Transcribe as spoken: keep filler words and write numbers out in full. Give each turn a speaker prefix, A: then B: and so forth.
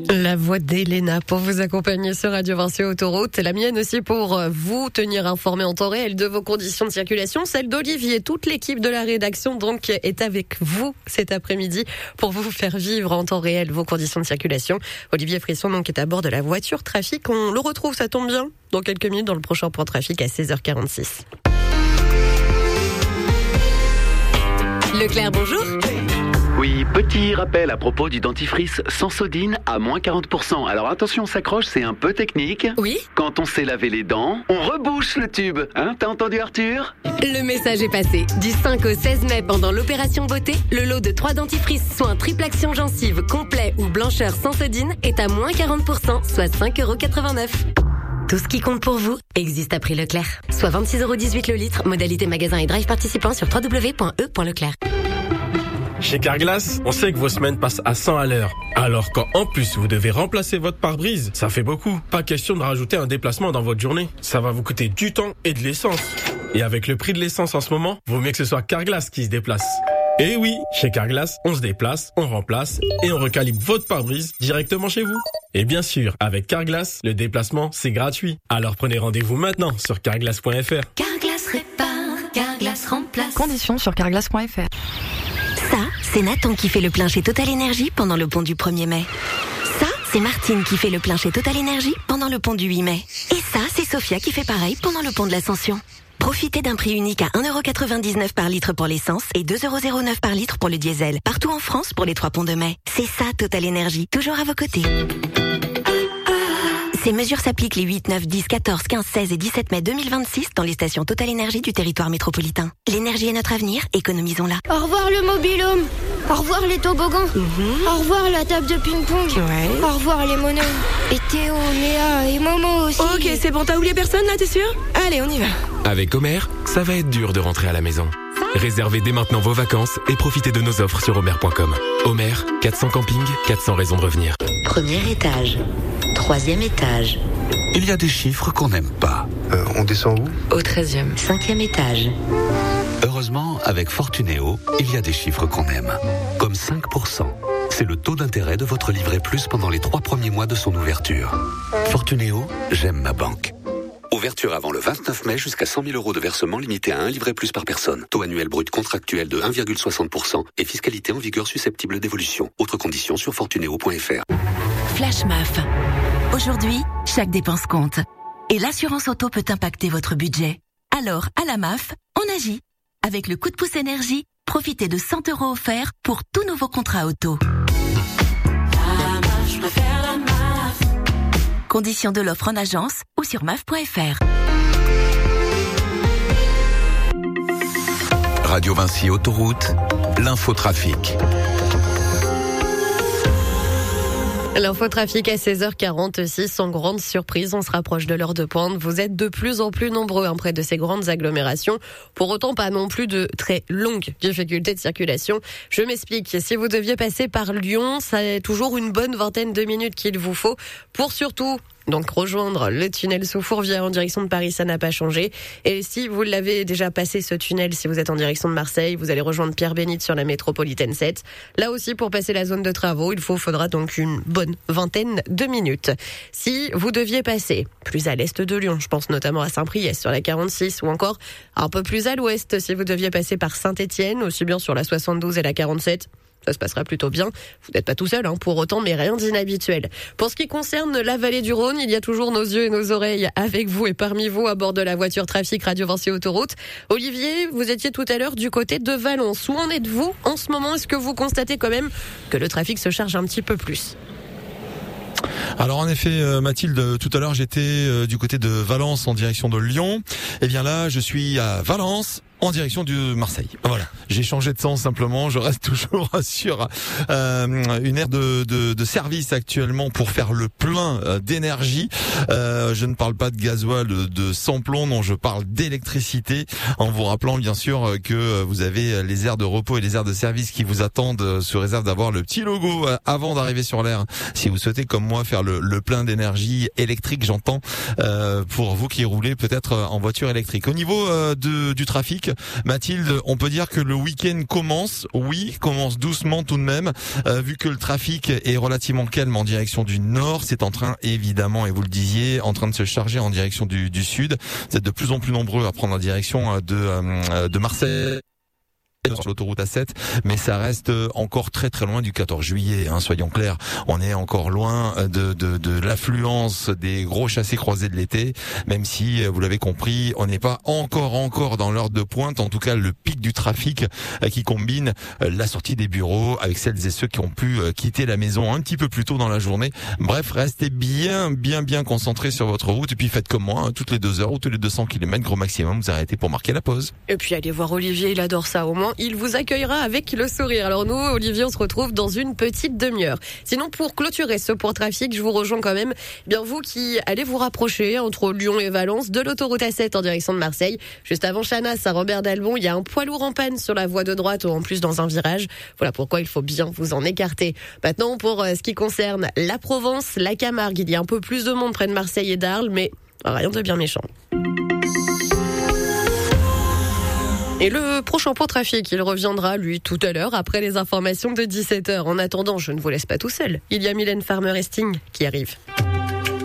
A: La voix d'Elena pour vous accompagner sur Radio Vinci Autoroute. La mienne aussi pour vous tenir informé en temps réel de vos conditions de circulation. Celle d'Olivier, toute l'équipe de la rédaction donc est avec vous cet après-midi pour vous faire vivre en temps réel vos conditions de circulation. Olivier Frisson donc est à bord de la voiture trafic. On le retrouve, ça tombe bien, dans quelques minutes dans le prochain point trafic à seize heures quarante-six. Leclerc, bonjour.
B: Oui, petit rappel à propos du dentifrice Sensodine à moins quarante pour cent. Alors attention, on s'accroche, c'est un peu technique.
A: Oui.
B: Quand on s'est lavé les dents, on rebouche le tube. Hein, t'as entendu Arthur ?
A: Le message est passé. Du cinq au seize mai, pendant l'opération beauté, le lot de trois dentifrices soins triple action gencive, complet ou blancheur Sensodine est à moins quarante pour cent, soit cinq euros quatre-vingt-neuf. Tout ce qui compte pour vous existe à prix Leclerc. Soit vingt-six euros dix-huit le litre, modalité magasin et drive participant sur w w w point e point leclerc.
C: Chez Carglass, on sait que vos semaines passent à cent à l'heure. Alors quand en plus vous devez remplacer votre pare-brise, ça fait beaucoup. Pas question de rajouter un déplacement dans votre journée. Ça va vous coûter du temps et de l'essence. Et avec le prix de l'essence en ce moment, vaut mieux que ce soit Carglass qui se déplace. Et oui, chez Carglass, on se déplace, on remplace et on recalibre votre pare-brise directement chez vous. Et bien sûr, avec Carglass, le déplacement, c'est gratuit. Alors prenez rendez-vous maintenant sur carglass point f r.
D: Carglass répare, Carglass remplace.
E: Conditions sur carglass point f r.
F: Ça, c'est Nathan qui fait le plein chez Total Énergie pendant le pont du premier mai. Ça, c'est Martine qui fait le plein chez Total Énergie pendant le pont du huit mai. Et ça, c'est Sophia qui fait pareil pendant le pont de l'Ascension. Profitez d'un prix unique à un euro quatre-vingt-dix-neuf par litre pour l'essence et deux euros zéro neuf par litre pour le diesel. Partout en France pour les trois ponts de mai. C'est ça, Total Énergie. Toujours à vos côtés. Ces mesures s'appliquent les huit, neuf, dix, quatorze, quinze, seize et dix-sept mai deux mille vingt-six dans les stations Total Énergie du territoire métropolitain. L'énergie est notre avenir, économisons-la.
G: Au revoir le mobil-home. Au revoir les toboggans.
F: Mmh.
G: Au revoir la table de ping-pong.
F: Ouais.
G: Au revoir les monos. Et Théo, Léa et Momo aussi.
E: Ok, c'est bon, t'as oublié personne là, t'es sûr ? Allez, on y va.
H: Avec Homer, ça va être dur de rentrer à la maison. Réservez dès maintenant vos vacances et profitez de nos offres sur homer point com. Homer, quatre cents campings, quatre cents raisons de revenir.
F: Premier étage. Troisième étage.
I: Il y a des chiffres qu'on n'aime pas.
J: Euh, on descend où ?
F: Au treizième. Cinquième étage.
I: Heureusement, avec Fortunéo, il y a des chiffres qu'on aime. Comme cinq pour cent. C'est le taux d'intérêt de votre livret plus pendant les trois premiers mois de son ouverture. Fortunéo, j'aime ma banque. Ouverture avant le vingt-neuf mai jusqu'à cent mille euros de versement limité à un livret plus par personne. Taux annuel brut contractuel de un virgule soixante pour cent et fiscalité en vigueur susceptible d'évolution. Autres conditions sur fortunéo point f r.
D: Flash M A F. Aujourd'hui, chaque dépense compte. Et l'assurance auto peut impacter votre budget. Alors, à la M A F, on agit. Avec le coup de pouce énergie, profitez de cent euros offerts pour tout nouveau contrat auto. La M A F, je préfère la M A F. Conditions de l'offre en agence ou sur M A F point f r.
I: Radio Vinci Autoroute, l'infotrafic.
A: L'infotrafic à seize heures quarante-six, sans grande surprise, on se rapproche de l'heure de pointe. Vous êtes de plus en plus nombreux hein, près de ces grandes agglomérations. Pour autant, pas non plus de très longues difficultés de circulation. Je m'explique. Si vous deviez passer par Lyon, c'est toujours une bonne vingtaine de minutes qu'il vous faut pour surtout donc rejoindre le tunnel sous Fourvière en direction de Paris, ça n'a pas changé. Et si vous l'avez déjà passé ce tunnel, si vous êtes en direction de Marseille, vous allez rejoindre Pierre-Bénite sur la métropolitaine sept. Là aussi, pour passer la zone de travaux, il faut faudra donc une bonne vingtaine de minutes. Si vous deviez passer plus à l'est de Lyon, je pense notamment à Saint-Priest sur la quarante-six, ou encore un peu plus à l'ouest, si vous deviez passer par Saint-Étienne, aussi bien sur la soixante-douze et la quarante-sept, ça se passera plutôt bien. Vous n'êtes pas tout seul, hein, pour autant, mais rien d'inhabituel. Pour ce qui concerne la vallée du Rhône, il y a toujours nos yeux et nos oreilles avec vous et parmi vous à bord de la voiture trafic Radio Vinci Autoroute. Olivier, vous étiez tout à l'heure du côté de Valence. Où en êtes-vous en ce moment ? Est-ce que vous constatez quand même que le trafic se charge un petit peu plus ?
K: Alors en effet, euh, Mathilde, tout à l'heure j'étais euh, du côté de Valence en direction de Lyon. Et bien là, je suis à Valence en direction de Marseille. Voilà, j'ai changé de sens simplement. Je reste toujours sur euh, une aire de, de, de service actuellement pour faire le plein euh, d'énergie. Euh, je ne parle pas de gasoil, de, de sans-plomb, non, je parle d'électricité. En vous rappelant bien sûr que vous avez les aires de repos et les aires de service qui vous attendent sous réserve d'avoir le petit logo avant d'arriver sur l'aire. Si vous souhaitez, comme moi, faire le, le plein d'énergie électrique, j'entends, euh, pour vous qui roulez peut-être en voiture électrique. Au niveau euh, de, du trafic, trafic. Mathilde, on peut dire que le week-end commence, oui, commence doucement tout de même, euh, vu que le trafic est relativement calme en direction du nord, c'est en train, évidemment, et vous le disiez, en train de se charger en direction du, du sud. Vous êtes de plus en plus nombreux à prendre la direction de, euh, de Marseille sur l'autoroute A sept, mais ça reste encore très très loin du quatorze juillet, hein, soyons clairs. On est encore loin de, de, de l'affluence des gros chassés-croisés de l'été, même si, vous l'avez compris, on n'est pas encore encore dans l'heure de pointe, en tout cas le pic du trafic qui combine la sortie des bureaux avec celles et ceux qui ont pu quitter la maison un petit peu plus tôt dans la journée. Bref, restez bien bien bien concentrés sur votre route, et puis faites comme moi, hein, toutes les deux heures ou tous les deux cents kilomètres, gros maximum, vous arrêtez pour marquer la pause.
A: Et puis allez voir Olivier, il adore ça, au moins il vous accueillera avec le sourire. Alors nous, Olivier, on se retrouve dans une petite demi-heure. Sinon, pour clôturer ce point trafic, je vous rejoins quand même. Bien vous qui allez vous rapprocher entre Lyon et Valence de l'autoroute A sept en direction de Marseille. Juste avant Chanas, à Robert d'Albon, il y a un poids lourd en panne sur la voie de droite, en plus dans un virage. Voilà pourquoi il faut bien vous en écarter. Maintenant, pour ce qui concerne la Provence, la Camargue, il y a un peu plus de monde près de Marseille et d'Arles, mais rien de bien méchant. Et le prochain point trafic, il reviendra, lui, tout à l'heure, après les informations de dix-sept heures. En attendant, je ne vous laisse pas tout seul. Il y a Mylène Farmer et Sting qui arrivent.